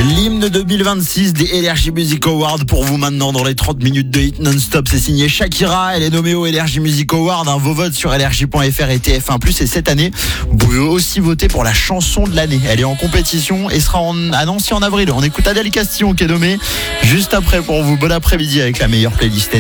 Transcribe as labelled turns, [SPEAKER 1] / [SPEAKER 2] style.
[SPEAKER 1] L'hymne 2026 des Energy Music Awards pour vous maintenant dans les 30 minutes de hit non-stop. C'est signé Shakira, elle est nommée au Energy Music Awards. Vos votes sur LRJ.fr et TF1+. Et cette année, vous pouvez aussi voter pour la chanson de l'année. Elle est en compétition et sera à Nancy en avril. On écoute Adèle Castillon qui est nommée juste après pour vous. Bon après-midi avec la meilleure playlist.